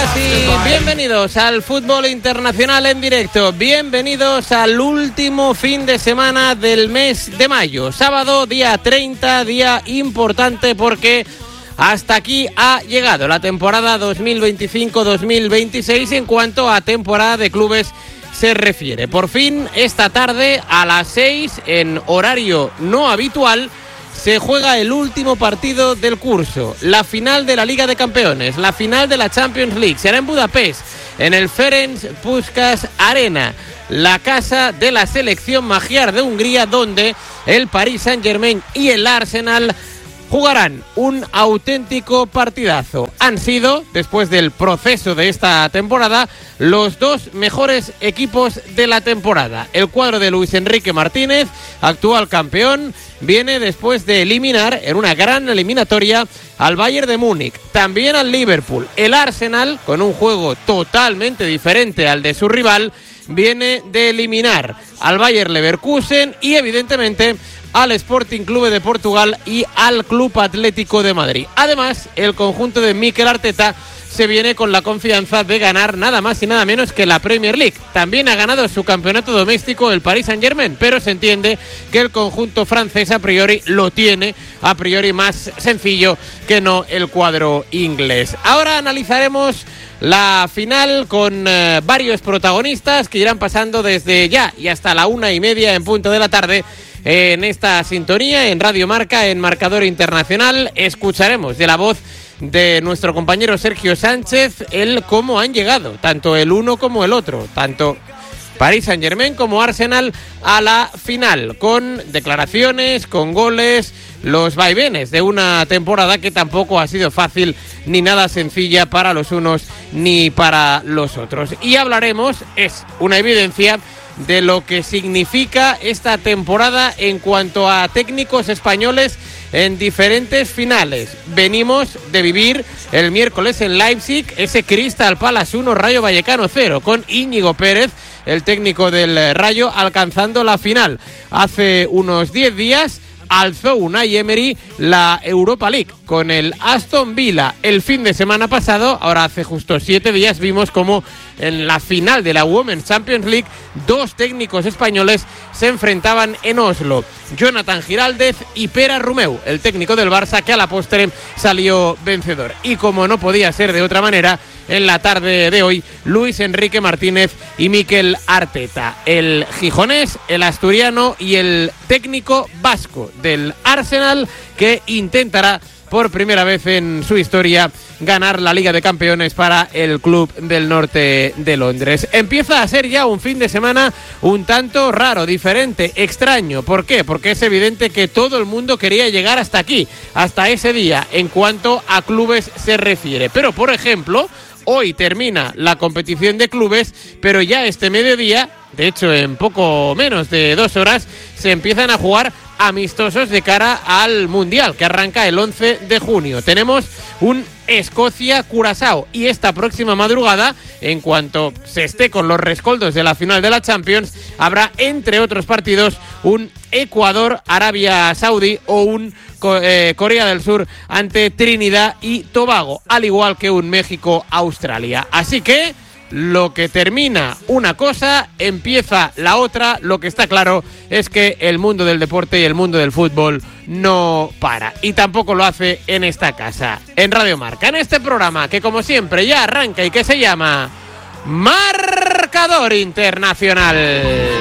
días y bienvenidos al fútbol internacional en directo. Bienvenidos al último fin de semana del mes de mayo. Sábado, día 30, día importante porque hasta aquí ha llegado la temporada 2025-2026 en cuanto a temporada de clubes se refiere. Por fin, esta tarde a las 6, en horario no habitual, se juega el último partido del curso, la final de la Liga de Campeones, la final de la Champions League. Será en Budapest, en el Ferenc Puskás Arena, la casa de la selección magiar de Hungría, donde el Paris Saint-Germain y el Arsenal jugarán un auténtico partidazo. Han sido, después del proceso de esta temporada, los dos mejores equipos de la temporada. El cuadro de Luis Enrique Martínez, actual campeón, viene después de eliminar en una gran eliminatoria al Bayern de Múnich, también al Liverpool. El Arsenal, con un juego totalmente diferente al de su rival, viene de eliminar al Bayer Leverkusen y evidentemente al Sporting Clube de Portugal y al Club Atlético de Madrid. Además, el conjunto de Mikel Arteta se viene con la confianza de ganar nada más y nada menos que la Premier League. También ha ganado su campeonato doméstico el Paris Saint-Germain, pero se entiende que el conjunto francés a priori lo tiene más sencillo que no el cuadro inglés. Ahora analizaremos la final con varios protagonistas que irán pasando desde ya y hasta la 1:30 en punto de la tarde en esta sintonía, en Radio Marca, en Marcador Internacional. Escucharemos de la voz de nuestro compañero Sergio Sánchez el cómo han llegado, tanto el uno como el otro, tanto Paris Saint-Germain como Arsenal, a la final, con declaraciones, con goles, los vaivenes de una temporada que tampoco ha sido fácil ni nada sencilla para los unos ni para los otros. Y hablaremos, es una evidencia, de lo que significa esta temporada en cuanto a técnicos españoles en diferentes finales. Venimos de vivir el miércoles en Leipzig ese Crystal Palace 1, Rayo Vallecano 0, con Íñigo Pérez, el técnico del Rayo, alcanzando la final. Hace unos 10 días alzó Unai Emery la Europa League con el Aston Villa. El fin de semana pasado, ahora hace justo 7 días, vimos como en la final de la Women's Champions League dos técnicos españoles se enfrentaban en Oslo, Jonathan Giraldez y Pere Romeu, el técnico del Barça, que a la postre salió vencedor. Y como no podía ser de otra manera, en la tarde de hoy, Luis Enrique Martínez y Mikel Arteta, el gijonés, el asturiano y el técnico vasco del Arsenal, que intentará por primera vez en su historia ganar la Liga de Campeones para el club del norte de Londres. Empieza a ser ya un fin de semana un tanto raro, diferente, extraño. ¿Por qué? Porque es evidente que todo el mundo quería llegar hasta aquí, hasta ese día, en cuanto a clubes se refiere. Pero, por ejemplo, hoy termina la competición de clubes, pero ya este mediodía, de hecho en poco menos de 2 horas, se empiezan a jugar amistosos de cara al Mundial, que arranca el 11 de junio. Tenemos un Escocia-Curazao y esta próxima madrugada, en cuanto se esté con los rescoldos de la final de la Champions, habrá, entre otros partidos, un Ecuador-Arabia Saudí o un Corea del Sur ante Trinidad y Tobago, al igual que un México-Australia. Así que lo que termina una cosa, empieza la otra. Lo que está claro es que el mundo del deporte y el mundo del fútbol no para. Y tampoco lo hace en esta casa, en Radio Marca, en este programa que, como siempre, ya arranca y que se llama Marcador Internacional.